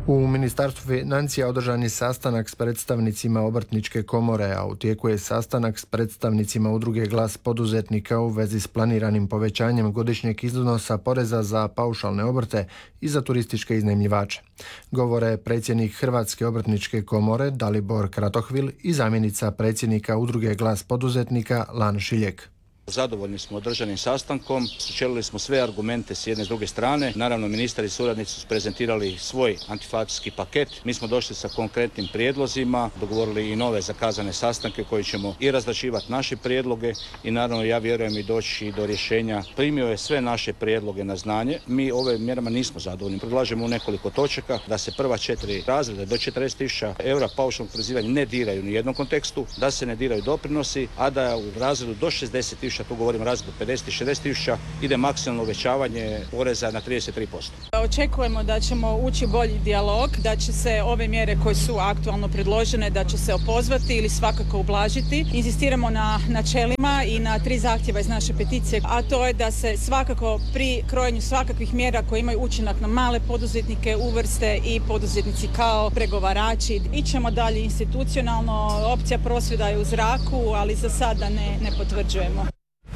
U Ministarstvu financija održan je sastanak s predstavnicima Obrtničke komore, a u tijeku je sastanak s predstavnicima udruge Glas poduzetnika u vezi s planiranim povećanjem godišnjeg iznosa poreza za paušalne obrte i za turističke iznajmljivače. Govore predsjednik Hrvatske obrtničke komore Dalibor Kratohvil i zamjenica predsjednika udruge Glas poduzetnika Lan Šiljek. Zadovoljni smo održanim sastankom, sučelili smo sve argumente s jedne i s druge strane. Naravno, ministar i suradnici su prezentirali svoj antiinflacijski paket. Mi smo došli sa konkretnim prijedlozima, dogovorili i nove zakazane sastanke koji ćemo i razrađivati naše prijedloge i naravno ja vjerujem i doći do rješenja. Primio je sve naše prijedloge na znanje. Mi ove mjerama nismo zadovoljni. Predlažemo u nekoliko točaka da se prva 4 razreda do 40.000 eura paušalnog oporezivanja ne diraju u nijednom kontekstu, da se ne diraju doprinosi, a da u razredu do 60.000, tu govorimo razredu 50 i 60.000, ide maksimalno uvećavanje poreza na 33%. Očekujemo da ćemo ući bolji dijalog, da će se ove mjere koje su aktualno predložene, da će se opozvati ili svakako ublažiti. Inzistiramo na načelima i na 3 zahtjeva iz naše peticije, a to je da se svakako pri krojenju svakakvih mjera koje imaju učinak na male poduzetnike uvrste i poduzetnici kao pregovarači. Ićemo dalje institucionalno, opcija prosvjeda je u zraku, ali za sada ne potvrđujemo.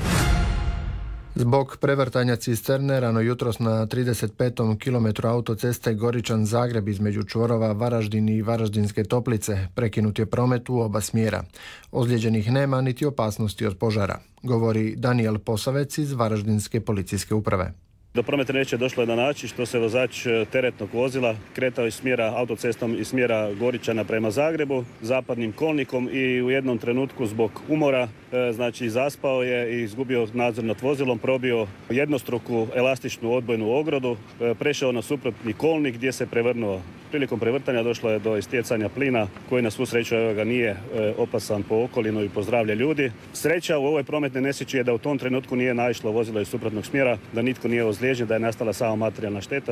Zbog prevrtanja cisterne rano jutros na 35. kilometru autoceste Goričan-Zagreb između čvorova Varaždin i Varaždinske Toplice prekinut je promet u oba smjera. Ozlijeđenih nema niti opasnosti od požara, govori Danijel Posavec iz Varaždinske policijske uprave. Do prometne nesreće došlo je na način što se vozač teretnog vozila kretao iz smjera autocestom iz smjera Goričana prema Zagrebu zapadnim kolnikom i u jednom trenutku zbog umora zaspao je i izgubio nadzor nad vozilom, probio jednostruku elastičnu odbojnu ogradu, prešao na suprotni kolnik gdje se prevrnuo. Prilikom prevrtanja došlo je do istjecanja plina koji na svu sreću nije opasan po okolinu i po zdravlje ljudi. Sreća u ovoj prometnoj nesreći je da u tom trenutku nije naišlo vozilo iz suprotnog smjera, da nitko nije ozlijeđen, da je nastala samo materijalna šteta.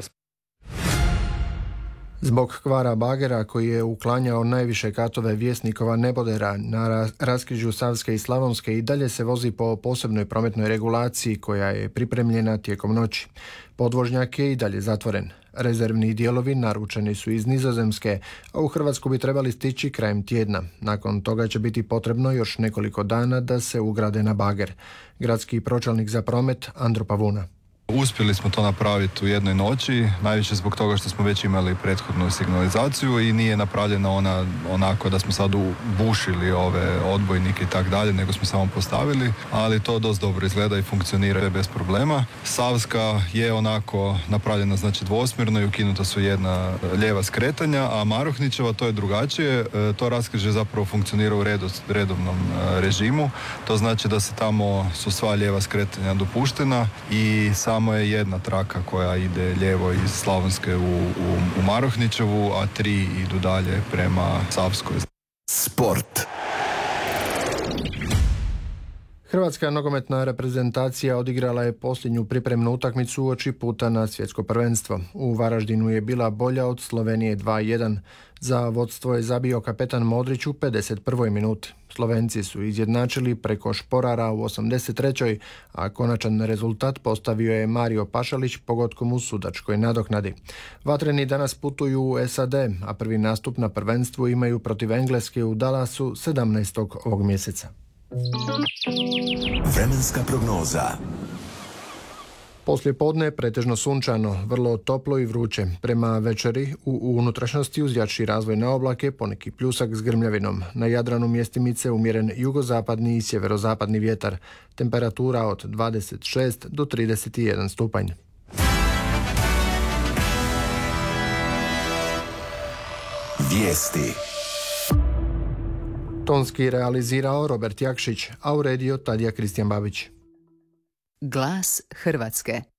Zbog kvara bagera koji je uklanjao najviše katove Vjesnikova nebodera na raskrižju Savske i Slavonske i dalje se vozi po posebnoj prometnoj regulaciji koja je pripremljena tijekom noći. Podvožnjak je i dalje zatvoren. Rezervni dijelovi naručeni su iz Nizozemske, a u Hrvatsku bi trebali stići krajem tjedna. Nakon toga će biti potrebno još nekoliko dana da se ugrade na bager. Gradski pročelnik za promet Andro Pavuna. Uspjeli smo to napraviti u jednoj noći, najviše zbog toga što smo već imali prethodnu signalizaciju i nije napravljena ona onako da smo sad bušili ove odbojnike i tak dalje, nego smo samo postavili, ali to dosta dobro izgleda i funkcionira bez problema. Savska je onako napravljena dvosmjerno i ukinuta su jedna lijeva skretanja, a Maruhničeva to je drugačije, to raskrižje zapravo funkcionira u redovnom režimu, to znači da se tamo su sva lijeva skretanja dopuštena i samo je jedna traka koja ide lijevo iz Slavonske u Maruhničevu, a 3 idu dalje prema Savskoj. Sport. Hrvatska nogometna reprezentacija odigrala je posljednju pripremnu utakmicu uoči puta na svjetsko prvenstvo. U Varaždinu je bila bolja od Slovenije 2:1. Za vodstvo je zabio kapetan Modrić u 51. minuti. Slovenci su izjednačili preko Šporara u 83. a konačan rezultat postavio je Mario Pašalić pogodkom u sudačkoj nadoknadi. Vatreni danas putuju u SAD, a prvi nastup na prvenstvu imaju protiv Engleske u Dallasu 17. ovog mjeseca. Vremenska prognoza. Poslijepodne pretežno sunčano, vrlo toplo i vruće. Prema večeri u unutrašnjosti uz jači razvoj na oblake, poneki pljusak s grmljavinom. Na Jadranu mjestimice umjeren jugozapadni i sjeverozapadni vjetar. Temperatura od 26 do 31 stupanj. Vijesti. Tonski realizirao Robert Jakšić, a uredio Tadija Kristijan Babić. Glas Hrvatske.